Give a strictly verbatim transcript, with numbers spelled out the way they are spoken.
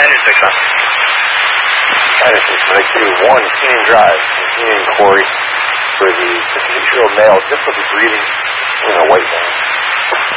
ninety-six, huh? ninety-six, Lake City one, Keenan Drive, Keenan and Corey, for the fifty-six-year-old male, difficulty breathing, in a white van.